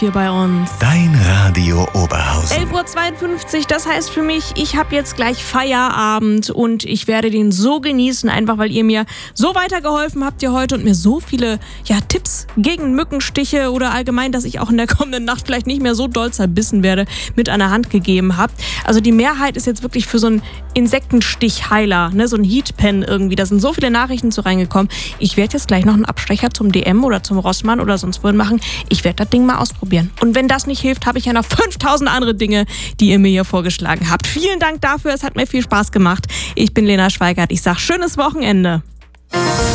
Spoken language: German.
hier bei uns. Dein Radio Oberhausen. 11.52 Uhr, das heißt für mich, ich habe jetzt gleich Feierabend und ich werde den so genießen, einfach weil ihr mir so weitergeholfen habt hier heute und mir so viele Tipps gegen Mückenstiche oder allgemein, dass ich auch in der kommenden Nacht vielleicht nicht mehr so doll zerbissen werde, mit an der Hand gegeben habt. Also die Mehrheit ist jetzt wirklich für so einen Insektenstichheiler, ne, so ein Heatpen irgendwie. Da sind so viele Nachrichten zu reingekommen. Ich werde jetzt gleich noch einen Abstecher zum DM oder zum Rossmann oder sonst wohin machen. Ich werde das Ding mal ausprobieren. Und wenn das nicht hilft, habe ich ja noch 5000 andere Dinge, die ihr mir hier vorgeschlagen habt. Vielen Dank dafür, es hat mir viel Spaß gemacht. Ich bin Lena Schweigert. Ich sage schönes Wochenende.